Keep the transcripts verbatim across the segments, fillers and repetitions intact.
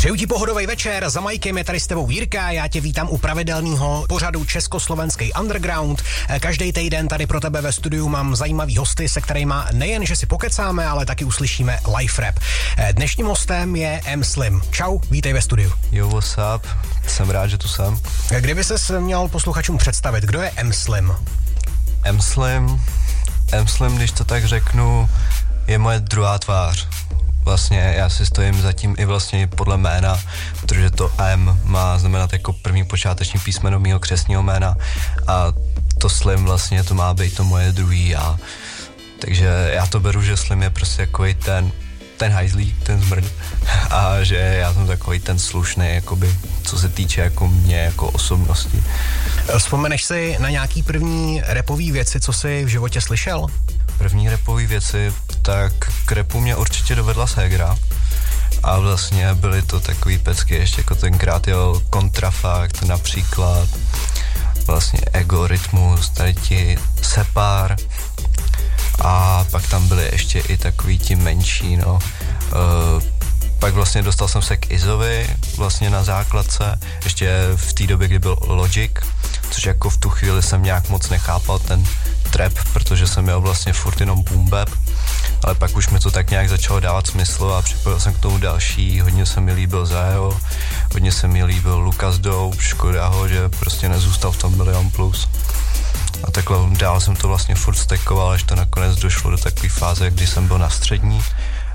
Přeju ti pohodový večer, za Majkem je tady s tebou Jirka, já tě vítám u pravidelného pořadu Československý underground. Každý týden tady pro tebe ve studiu mám zajímavý hosty, se kterými nejen, že si pokecáme, ale taky uslyšíme live rap. Dnešním hostem je M. Slim. Čau, vítej ve studiu. Jo, what's up? Jsem rád, že tu jsem. Kdyby ses měl posluchačům představit, kdo je M. Slim? M. Slim, M. Slim, když to tak řeknu, je moje druhá tvář. Vlastně já si stojím zatím i vlastně podle jména, protože to M má znamenat jako první počáteční písmeno mýho křestního jména a to Slim vlastně to má být to moje druhý já. Takže já to beru, že Slim je prostě takový ten, ten hajzlík, ten zmrd a že já jsem takový ten slušný, jakoby, co se týče jako mě, jako osobnosti. Vzpomeneš si na nějaký první rapový věci, co jsi v životě slyšel? První rapové věci, tak k rapu mě určitě dovedla ségra a vlastně byly to takový pecky, ještě jako tenkrát jel Kontrafakt například, vlastně Ego, Rytmus, tady ti Separ a pak tam byly ještě i takový ti menší, no. Uh, pak vlastně dostal jsem se k Izovi vlastně na základce, ještě v té době, kdy byl Logic, což jako v tu chvíli jsem nějak moc nechápal ten trap, protože jsem měl vlastně furt jenom boom bap, ale pak už mi to tak nějak začalo dávat smysl a připojil jsem k tomu další, hodně se mi líbil Zajo, hodně se mi líbil Lukas Dope, škoda ho, že prostě nezůstal v tom Milion Plus. A takhle dál jsem to vlastně furt stackoval, až to nakonec došlo do takové fáze, kdy jsem byl na střední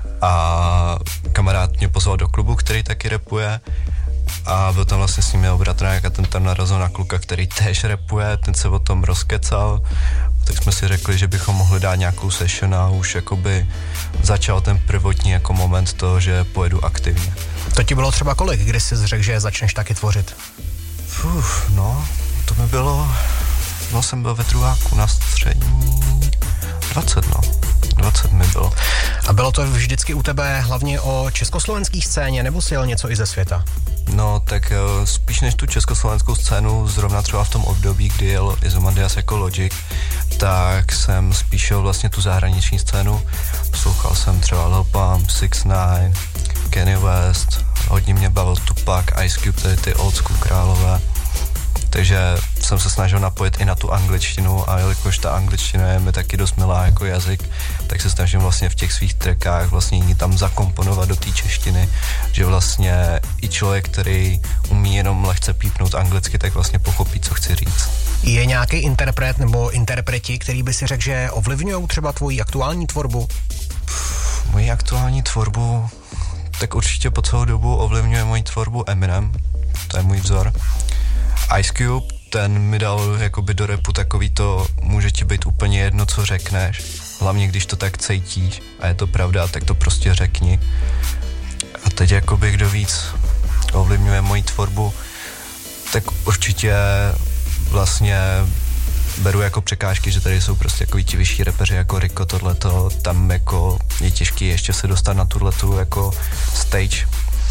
a kamarád mě pozval do klubu, který taky rapuje a byl tam vlastně s ním jeho bratránek a ten tam narazil na kluka, který též rapuje, ten se o tom rozkecal, tak jsme si řekli, že bychom mohli dát nějakou session a už jakoby začal ten prvotní jako moment toho, že pojedu aktivně. To ti bylo třeba kolik, kdy jsi řekl, že začneš taky tvořit? Uf, no, to mi bylo, no jsem byl ve druháku na střední, dvacet, no. dvacet mi bylo. A bylo to vždycky u tebe hlavně o československé scéně, nebo si jel něco i ze světa? No, tak spíš než tu československou scénu, zrovna třeba v tom období, kdy jel Izomandias jako Logic, tak jsem spíš šel vlastně tu zahraniční scénu. Poslouchal jsem třeba Lil Pump, six nine, Kanye West, hodně mě bavil Tupac, Ice Cube, tedy ty old school králové. Takže jsem se snažil napojit i na tu angličtinu a jelikož ta angličtina je mi taky dost milá jako jazyk, tak se snažím vlastně v těch svých trackách vlastně ji tam zakomponovat do té češtiny, že vlastně i člověk, který umí jenom lehce pípnout anglicky, tak vlastně pochopí, co chci říct. Je nějaký interpret nebo interpreti, který by si řekl, že ovlivňují třeba tvoji aktuální tvorbu? Pff, moji aktuální tvorbu, tak určitě po celou dobu ovlivňuje moji tvorbu Eminem, to je můj vzor. Ice Cube, ten mi dal jakoby do rapu takový to, může ti být úplně jedno, co řekneš, hlavně když to tak cítíš a je to pravda, tak to prostě řekni. A teď jakoby kdo víc ovlivňuje moji tvorbu, tak určitě vlastně beru jako překážky, že tady jsou prostě takový ti vyšší rapeři jako Rico, tohleto, tam jako je těžký ještě se dostat na tuhletu jako stage.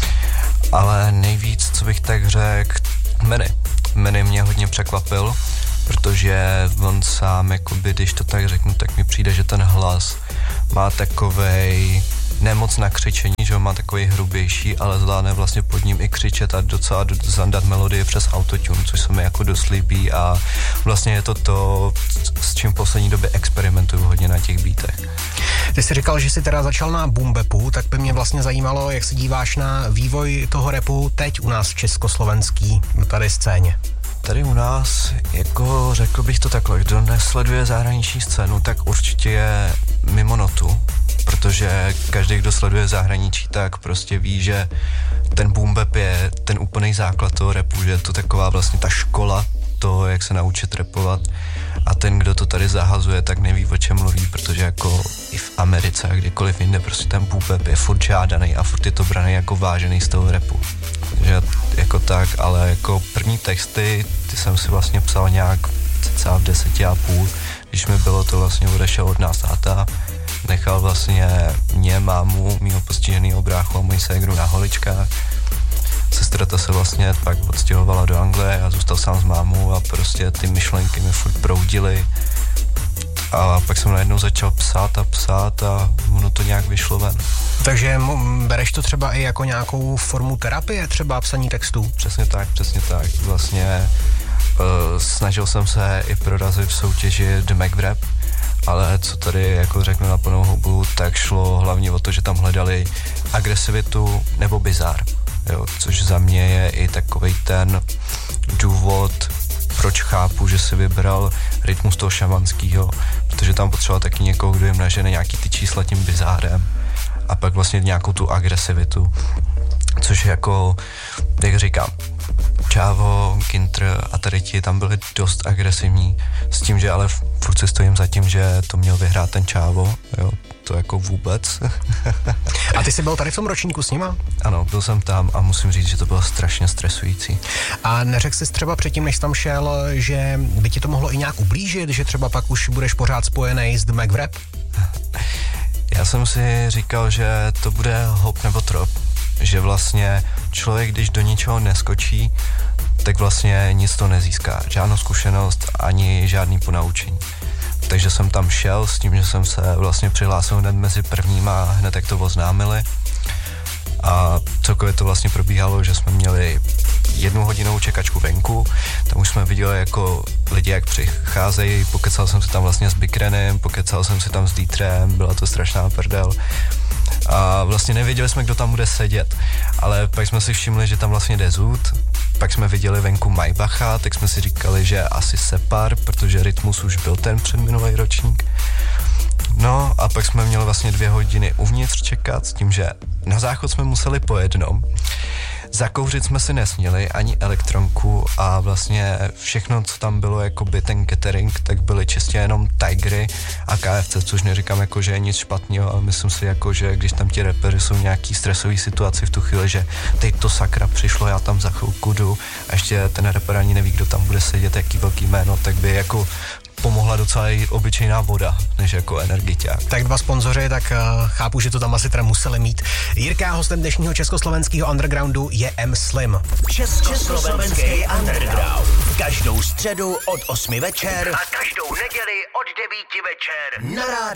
Ale nejvíc, co bych tak řekl, Manny. Manny mě hodně překvapil, protože on sám, jakoby, když to tak řeknu, tak mi přijde, že ten hlas má takovej nemoc na křičení, že on má takovej hrubější, ale zvládne vlastně pod ním i křičet a docela zandat melodie přes autotune, což se mi jako dost líbí a vlastně je to to, s čím v poslední době experimentuju hodně na těch beatech. Ty jsi říkal, že jsi teda začal na boom bapu, tak by mě vlastně zajímalo, jak se díváš na vývoj toho rapu teď u nás v československý tady scéně. Tady u nás, jako řekl bych to takhle, kdo nesleduje zahraniční scénu, tak určitě je mimo notu, protože každý, kdo sleduje zahraničí, tak prostě ví, že ten boom bap je ten úplný základ toho rapu, že je to taková vlastně ta škola toho, jak se naučit rapovat a ten, kdo to tady zahazuje, tak neví, o čem mluví, protože jako i v Americe a kdekoliv jinde prostě ten boom bap je furt žádaný a furt je to braný jako vážený z toho rapu. Že jako tak, ale jako první texty, ty jsem si vlastně psal nějak cca v deseti a půl, když mi bylo to vlastně odešel od nás táta, nechal vlastně mě, mámu, mýho postiženýho bráchu a moji ségru na holičkách. Sestra ta se vlastně pak odstěhovala do Anglie a zůstal sám s mámou a prostě ty myšlenky mi furt proudily. A pak jsem najednou začal psát a psát a ono to nějak vyšlo ven. Takže m- bereš to třeba i jako nějakou formu terapie, třeba psaní textů? Přesně tak, přesně tak. Vlastně uh, snažil jsem se i prorazit v soutěži The McWrap, ale co tady jako řeknu na plnou hubu, tak šlo hlavně o to, že tam hledali agresivitu nebo bizár, jo, což za mě je i takovej ten důvod, proč chápu, že si vybral rytmus toho šamanského, protože tam potřeboval taky někoho, kdo jim nažene nějaký ty čísla tím bizárem a pak vlastně nějakou tu agresivitu, což je jako, jak říkám, Čávo, Kintr a tady ti tam byli dost agresivní, s tím, že ale furt si stojím za tím, že to měl vyhrát ten Čávo, jo, to jako vůbec. A ty jsi byl tady v tom ročníku s nima? Ano, byl jsem tam a musím říct, že to bylo strašně stresující. A neřekl jsi třeba předtím, než jsi tam šel, že by ti to mohlo i nějak ublížit, že třeba pak už budeš pořád spojený s The McWrap? Já jsem si říkal, že to bude hop nebo trop, že vlastně člověk, když do ničeho neskočí, tak vlastně nic to nezíská. Žádnou zkušenost ani žádný ponaučení. Takže jsem tam šel s tím, že jsem se vlastně přihlásil hned mezi prvníma, hned jak to oznámili. A celkově to vlastně probíhalo, že jsme měli jednu hodinovou čekačku venku, tam už jsme viděli jako lidi, jak přicházejí, pokecal jsem si tam vlastně s Bikrenem, pokecal jsem si tam s Dítrem, byla to strašná prdel. A vlastně nevěděli jsme, kdo tam bude sedět, ale pak jsme si všimli, že tam vlastně jde Zud, pak jsme viděli venku Maybacha, tak jsme si říkali, že asi Separ, protože Rytmus už byl ten předminulý ročník. No a pak jsme měli vlastně dvě hodiny uvnitř čekat s tím, že na záchod jsme museli po jednom. Zakouřit jsme si nesměli ani elektronku a vlastně všechno, co tam bylo, jako by ten catering, tak byly čistě jenom Tigery a K F C, což neříkám jako, že je nic špatného, ale myslím si jako, že když tam ti repery jsou nějaký stresový situaci v tu chvíli, že teď to sakra přišlo, já tam za chvilku jdu a ještě ten reper ani neví, kdo tam bude sedět, jaký velký jméno, tak by jako pomohla docela i obyčejná voda, než jako energiťák. Tak dva sponzoři, tak uh, chápu, že to tam asi teda museli mít. Jirka, hostem dnešního československého undergroundu je M. Slim. Československý underground. Každou středu od osmi večer a každou neděli od devíti večer na rádiu